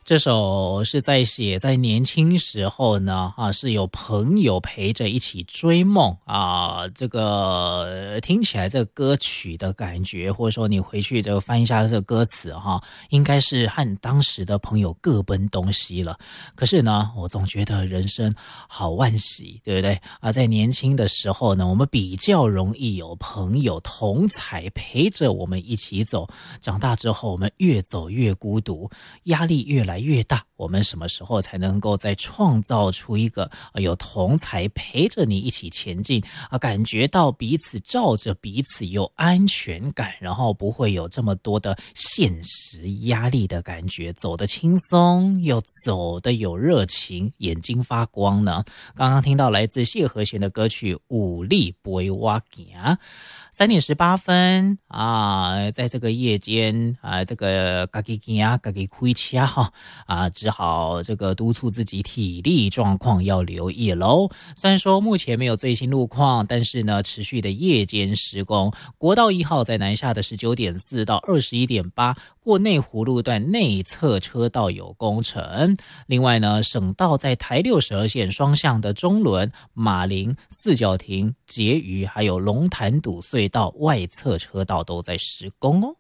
这首是在写在年轻时候呢，是有朋友陪着一起追梦啊。这个听起来这个歌曲的感觉，或者说你回去就翻一下这个歌词应该是和当时的朋友各奔东西了。可是呢，我总觉得人生好惋惜，对不对啊？在年轻的时候呢，我们比较容易有朋友同才陪着我们一起走。长大之后，我们越走越孤独，压力越来越大，我们什么时候才能够再创造出一个有同才陪着你一起前进感觉到彼此罩着彼此有安全感，然后不会有这么多的现实压力的感觉，走得轻松又走得有热情，眼睛发光呢？刚刚听到来自谢和弦的歌曲《有你陪我行》，3点18分在这个夜间这个自己行自己开车只好这个督促自己体力状况要留意咯。虽然说目前没有最新路况，但是呢，持续的夜间施工，国道1号在南下的 19.4 到 21.8过内湖路段内侧车道有工程。另外呢，省道在台62线双向的中仑、马陵、四角亭、结余还有龙潭堵隧道外侧车道都在施工哦。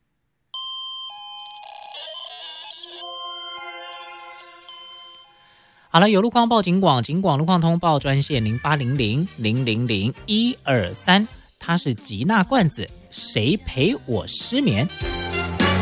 好了，有路况报警广，警广路况通报专线0800-000-123，它是吉娜罐子，谁陪我失眠？